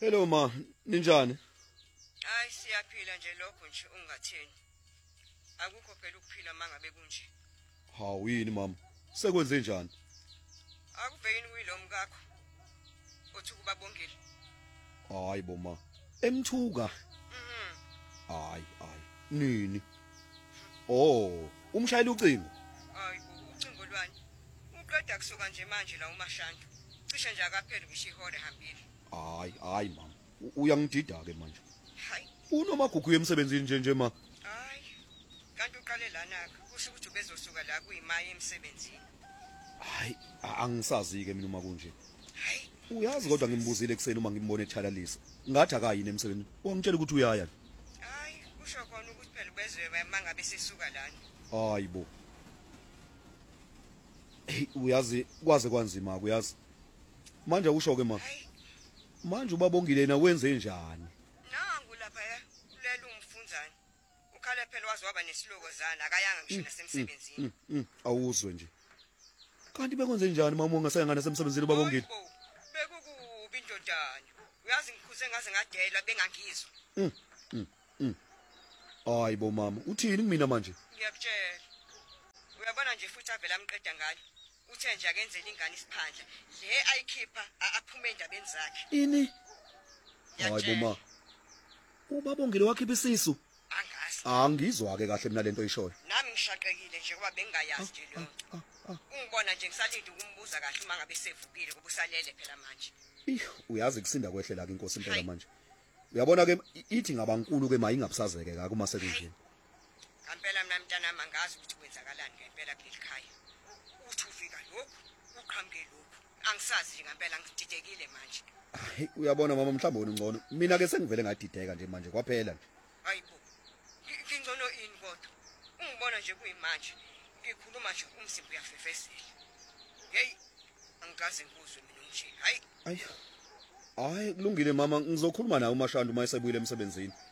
Hello ma, ninjani? Hayi siyaphila nje lokho nje ungatheni. Akukho phela ukuphila mangabe kunje. Hawu yini mama? Sekwenze njani? Akuveyini kuyilomkakho. Othi kuba bongile. Hayi bo ma. Emthuka. Hayi. Nini? Oh, umshayeli ucingo. Hayi ucingo lwani. Uqeda kusuka nje manje la uMashantu. Cishe nje akaphela ngisho ihole hambile. Hayi mama. Uyangidida ke manje. Hayi. Unomagugu emsebenzini nje ma. Hayi. Kanti uqale lana kusho ukuthi ubezosuka la kuyimaye emsebenzini. Hayi, angisazi ke mina uma kunje. Hayi. Uyazi kodwa ngimbuzile ekseni uma ngimbone etshalalisa. Ngathi akayini emsebenzini. Wangitshela ukuthi uyaya. Hayi, kusho khona ukuthi phela ubezwe mangabe sesuka lana. Hayi bo. Hey, uyazi kwaze kwanzima uyazi. Manje usho ke ma. Hayi. Manje ubabongile na wenze njani? Nangu lapha ulela umfunzane. Ukhale phela wazi waba nesilokozana akayanga ngisho nasemsebenzini. Awuzwe nje. Kanti bekwenze njani mama ungasayangana nasemsebenzini ubabongile? Bekukubi indodana. Uyazi ngikhuze ngaze ngadela bengangizwa. Hayi bo mama, uthini kumina manje? Ngiyakutshela. Uyabona nje futhi avela amqeda ngani. Uthe nje akenzele ingane isiphandla. Le ayikhipha aphume endabeni zakhe. Ini? Hayi bo ma. Ubabongile wakhipha isisu. Angazi. Angizwa ke kahle mina lento oyishoyo. Nami ngishaqekile nje ngoba bengingayazi nje lo. Ungibona nje ngisalinde ukumbuza kahle uma ngabe sevukile ngoba usalele phela manje. Uyazi kusinda kwehlela ke inkosi impela manje. Uyabona ke ithi ngabankulu ke mayingabusazeke ka kuma sekunjeni. Kampela mina mntana mangazi ukuthi kwenzakalani ngempela kuleli khaya. Uthi ufika lokho, uqhamuke lokho. Angisazi nje ngempela ngididekile manje. Hayi uyabona mama mhlawumbe wena ungcono. Mina ke sengivele ngadideka nje manje kwaphela nje. Hayibo. Ngingcono ini kodwa? Ungibona nje kuyimanje. Ngikhuluma nje umzimba uyafefesela. Hey, angikaze ngikuzwe mina nje. Hayi. Hayi kulungile mama ngizokhuluma nawe uMashanda uma esebuyile emsebenzini.